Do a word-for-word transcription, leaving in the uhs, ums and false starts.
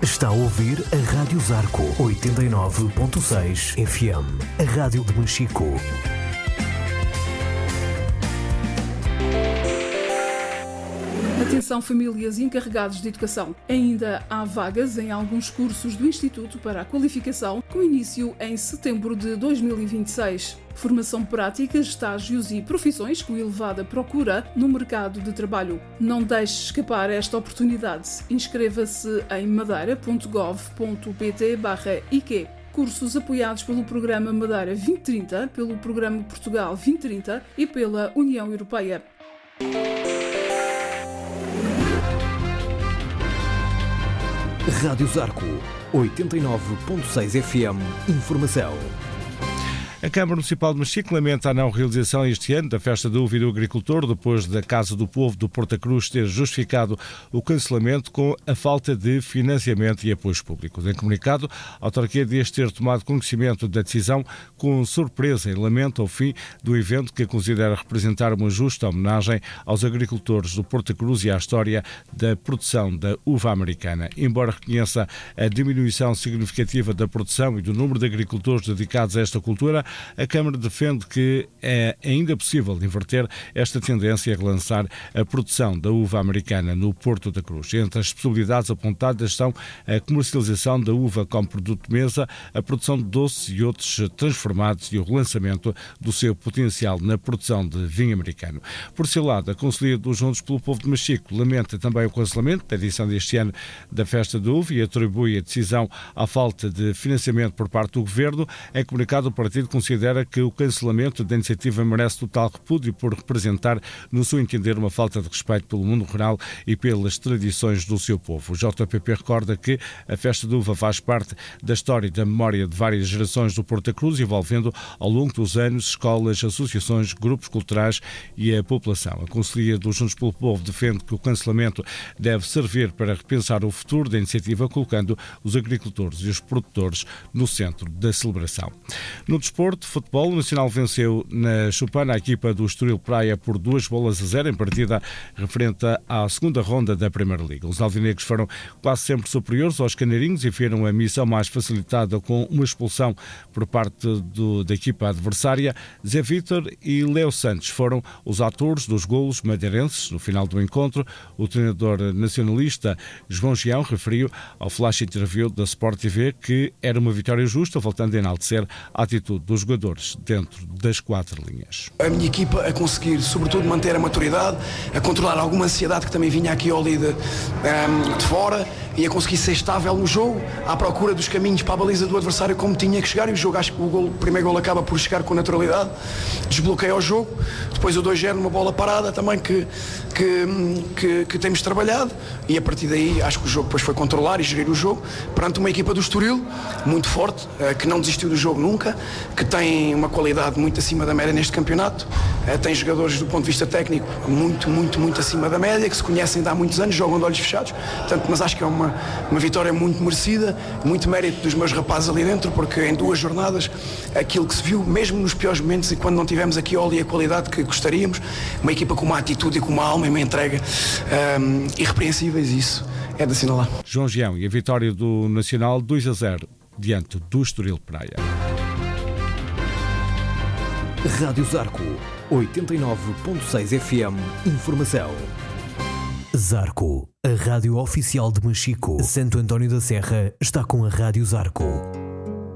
Está a ouvir a Rádio Zarco oitenta e nove ponto seis F M, a rádio de Machico. Atenção, famílias e encarregados de educação. Ainda há vagas em alguns cursos do Instituto para a Qualificação, com início em setembro de dois mil e vinte e seis. Formação prática, estágios e profissões com elevada procura no mercado de trabalho. Não deixe escapar esta oportunidade. Inscreva-se em madeira ponto gov ponto pt barra I Q. Cursos apoiados pelo Programa Madeira vinte trinta, pelo Programa Portugal vinte trinta e pela União Europeia. Rádio Zarco oitenta e nove ponto seis F M. Informação. A Câmara Municipal de Machico lamenta a não realização este ano da Festa da Uva e do Agricultor, depois da Casa do Povo do Porta Cruz ter justificado o cancelamento com a falta de financiamento e apoios públicos. Em comunicado, a autarquia diz ter tomado conhecimento da decisão com surpresa e lamenta o fim do evento que considera representar uma justa homenagem aos agricultores do Porta Cruz e à história da produção da uva americana. Embora reconheça a diminuição significativa da produção e do número de agricultores dedicados a esta cultura, a Câmara defende que é ainda possível inverter esta tendência e relançar a produção da uva americana no Porto da Cruz. Entre as possibilidades apontadas estão a comercialização da uva como produto de mesa, a produção de doces e outros transformados e o relançamento do seu potencial na produção de vinho americano. Por seu lado, a Conselhia dos Juntos pelo Povo de Machico lamenta também o cancelamento da edição deste ano da Festa da Uva e atribui a decisão à falta de financiamento por parte do Governo. Em comunicado, o partido considera que o cancelamento da iniciativa merece total repúdio por representar, no seu entender, uma falta de respeito pelo mundo rural e pelas tradições do seu povo. O J P P recorda que a Festa da Uva faz parte da história e da memória de várias gerações do Porta Cruz, envolvendo ao longo dos anos escolas, associações, grupos culturais e a população. A Conselhia dos Juntos pelo Povo defende que o cancelamento deve servir para repensar o futuro da iniciativa, colocando os agricultores e os produtores no centro da celebração. No desporto, futebol, o Nacional venceu na Chupana a equipa do Estoril Praia por duas bolas a zero em partida referente à segunda ronda da Primeira Liga. Os alvinegros foram quase sempre superiores aos caneirinhos e viram a missão mais facilitada com uma expulsão por parte do, da equipa adversária. Zé Vítor e Léo Santos foram os atores dos golos madeirenses no final do encontro. O treinador nacionalista João Gião referiu ao flash interview da Sport T V que era uma vitória justa, voltando a enaltecer a atitude dos jogadores dentro das quatro linhas. A minha equipa a conseguir, sobretudo, manter a maturidade, a controlar alguma ansiedade que também vinha aqui ao líder um, de fora e a conseguir ser estável no jogo, à procura dos caminhos para a baliza do adversário como tinha que chegar, e o jogo, acho que o, gol, o primeiro gol acaba por chegar com naturalidade, desbloqueia o jogo, depois o dois zero numa bola parada também que, que, que, que temos trabalhado, e a partir daí acho que o jogo depois foi controlar e gerir o jogo perante uma equipa do Estoril muito forte, que não desistiu do jogo nunca, que tem uma qualidade muito acima da média neste campeonato, tem jogadores do ponto de vista técnico muito, muito, muito acima da média, que se conhecem de há muitos anos, jogam de olhos fechados, portanto, mas acho que é uma Uma, uma vitória muito merecida, muito mérito dos meus rapazes ali dentro, porque em duas jornadas aquilo que se viu, mesmo nos piores momentos e quando não tivemos aqui a óleo e a qualidade que gostaríamos, uma equipa com uma atitude e com uma alma e uma entrega um, irrepreensíveis, isso é de assinalar. João Gião e a vitória do Nacional dois a zero diante do Estoril Praia. Rádio Zarco oitenta e nove ponto seis F M. Informação. Zarco, a rádio oficial de Machico. Santo António da Serra está com a Rádio Zarco.